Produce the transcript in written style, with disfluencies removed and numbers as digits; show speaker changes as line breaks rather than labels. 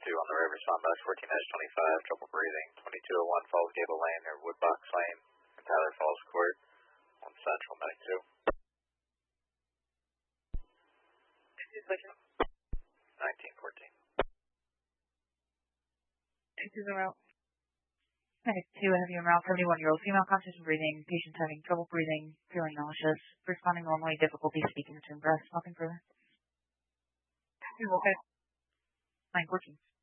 on the Riverside bus 14-25, trouble breathing, 2201 Falls Gable Lane near Woodbox Lane, and Tyler Falls Court, on Central, medic 2. 1914.
Medic 2, heavy around 71-year-old female, conscious and breathing, patients having trouble breathing, feeling nauseous, responding normally, difficulty speaking between breaths, nothing further.
Okay.
914.